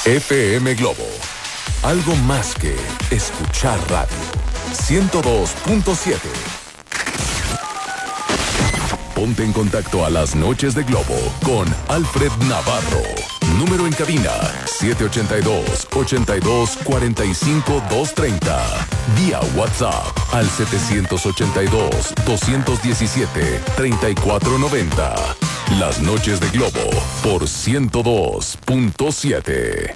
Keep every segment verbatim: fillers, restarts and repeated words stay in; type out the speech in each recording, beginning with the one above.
F M Globo. Algo más que escuchar radio. ciento dos punto siete. Ponte en contacto a las noches de Globo con Alfred Navarro. Número en cabina siete ocho dos, ocho dos cuatro cinco, dos tres cero. Vía WhatsApp al siete ocho dos, dos uno siete, tres cuatro nueve cero. Las noches de Globo por ciento dos punto siete.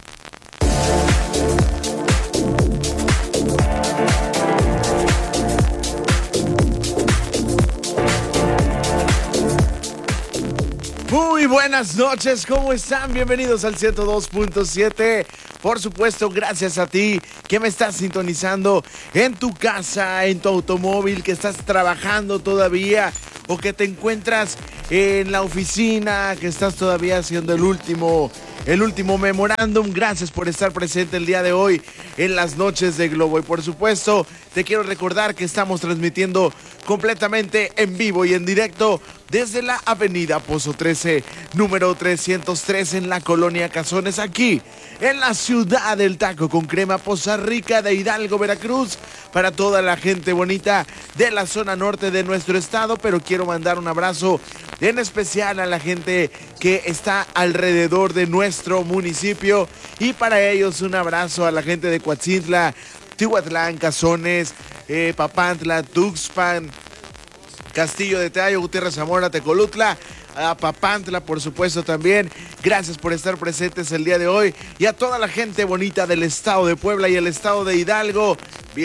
Muy buenas noches, ¿cómo están? Bienvenidos al ciento dos punto siete. Por supuesto, gracias a ti que me estás sintonizando en tu casa, en tu automóvil, que estás trabajando todavía o que te encuentras en la oficina, que estás todavía haciendo el último, el último memorándum. Gracias por estar presente el día de hoy en las noches de Globo. Y por supuesto, te quiero recordar que estamos transmitiendo completamente en vivo y en directo desde la avenida Pozo trece, número trescientos tres en la colonia Cazones, aquí en la ciudad del taco con crema, Poza Rica de Hidalgo, Veracruz, para toda la gente bonita de la zona norte de nuestro estado. Pero quiero mandar un abrazo en especial a la gente que está alrededor de nuestro municipio, y para ellos un abrazo a la gente de Coatzintla, Tihuatlán, Cazones, eh, Papantla, Tuxpan, Castillo de Teayo, Gutiérrez Zamora, Tecolutla, a Papantla, por supuesto también. Gracias por estar presentes el día de hoy. Y a toda la gente bonita del estado de Puebla y el estado de Hidalgo,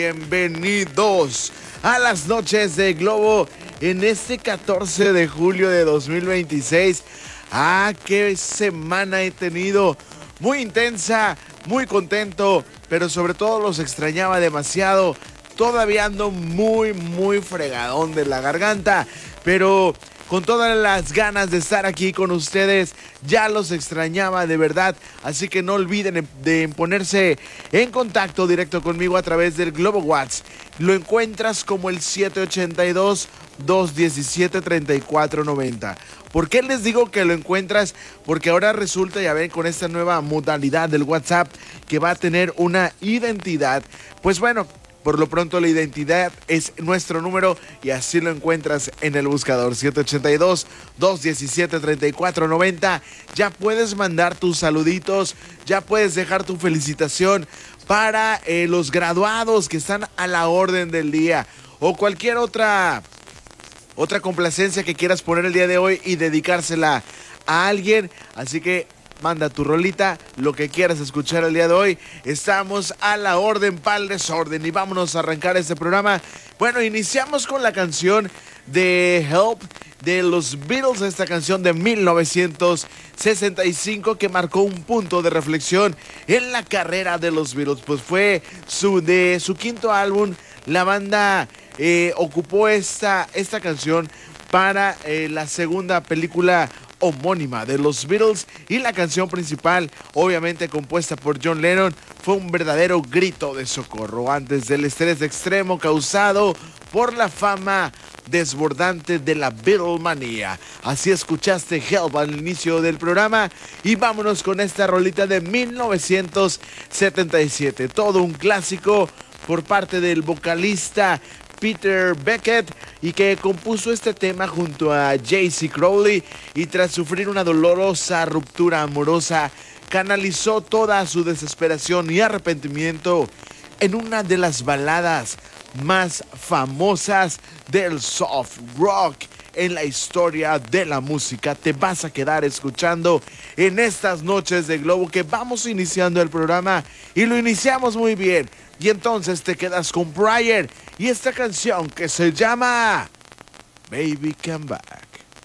bienvenidos a las noches de Globo en este catorce de julio de dos mil veintiséis. Ah, qué semana he tenido, muy intensa, muy contento, pero sobre todo los extrañaba demasiado. Todavía ando muy, muy fregadón de la garganta, pero con todas las ganas de estar aquí con ustedes. Ya los extrañaba de verdad, así que no olviden de ponerse en contacto directo conmigo a través del Globo WhatsApp. Lo encuentras como el siete ocho dos, dos uno siete, tres cuatro nueve cero. ¿Por qué les digo que lo encuentras? Porque ahora resulta, ya ven, con esta nueva modalidad del WhatsApp, que va a tener una identidad. Pues bueno, por lo pronto la identidad es nuestro número y así lo encuentras en el buscador siete ocho dos, dos uno siete, tres cuatro nueve cero. Ya puedes mandar tus saluditos, ya puedes dejar tu felicitación para eh, los graduados que están a la orden del día, o cualquier otra, otra complacencia que quieras poner el día de hoy y dedicársela a alguien. Así que manda tu rolita, lo que quieras escuchar el día de hoy. Estamos a la orden pa'l desorden y vámonos a arrancar este programa. Bueno, iniciamos con la canción de Help de los Beatles, esta canción de mil novecientos sesenta y cinco que marcó un punto de reflexión en la carrera de los Beatles. Pues fue su, de su quinto álbum. La banda eh, ocupó esta, esta canción para eh, la segunda película homónima de los Beatles, y la canción principal, obviamente compuesta por John Lennon, fue un verdadero grito de socorro antes del estrés extremo causado por la fama desbordante de la Beatlemanía. Así escuchaste Help al inicio del programa, y vámonos con esta rolita de mil novecientos setenta y siete, todo un clásico por parte del vocalista Peter Beckett, y que compuso este tema junto a J C Crowley, y tras sufrir una dolorosa ruptura amorosa, canalizó toda su desesperación y arrepentimiento en una de las baladas más famosas del soft rock en la historia de la música. Te vas a quedar escuchando en estas noches de Globo, que vamos iniciando el programa y lo iniciamos muy bien. Y entonces te quedas con Brian y esta canción que se llama Baby Come Back.